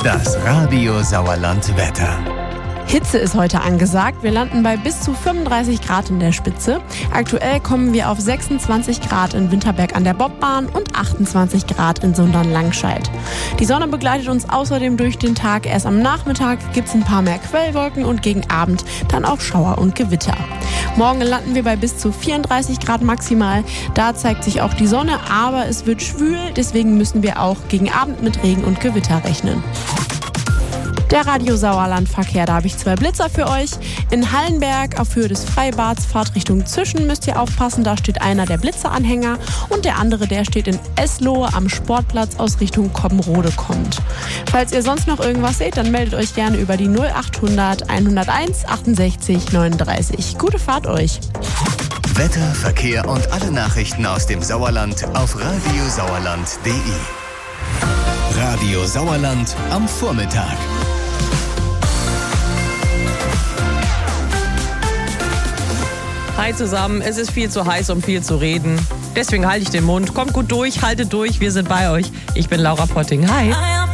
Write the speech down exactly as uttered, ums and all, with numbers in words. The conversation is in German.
Das Radio Sauerland Wetter. Hitze ist heute angesagt. Wir landen bei bis zu fünfunddreißig Grad in der Spitze. Aktuell kommen wir auf sechsundzwanzig Grad in Winterberg an der Bobbahn und achtundzwanzig Grad in Sundern-Langscheid. Die Sonne begleitet uns außerdem durch den Tag. Erst am Nachmittag gibt es ein paar mehr Quellwolken und gegen Abend dann auch Schauer und Gewitter. Morgen landen wir bei bis zu vierunddreißig Grad maximal. Da zeigt sich auch die Sonne, aber es wird schwül. Deswegen müssen wir auch gegen Abend mit Regen und Gewitter rechnen. Der Radio Sauerland Verkehr, da habe ich zwei Blitzer für euch. In Hallenberg auf Höhe des Freibads, Fahrt Richtung Züschen, müsst ihr aufpassen, da steht einer der Blitzeranhänger und der andere, der steht in Eslohe am Sportplatz aus Richtung Koppenrode kommt. Falls ihr sonst noch irgendwas seht, dann meldet euch gerne über die null achthundert hunderteins achtundsechzig neununddreißig. Gute Fahrt euch! Wetter, Verkehr und alle Nachrichten aus dem Sauerland auf radiosauerland punkt de. Radio Sauerland am Vormittag. Hi zusammen, es ist viel zu heiß, um viel zu reden. Deswegen halte ich den Mund. Kommt gut durch, haltet durch, wir sind bei euch. Ich bin Laura Potting. Hi.